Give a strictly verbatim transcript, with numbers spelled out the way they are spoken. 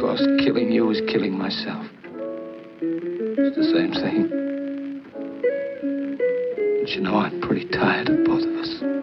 Because killing you is killing myself. It's the same thing. But you know, I'm pretty tired of both of us.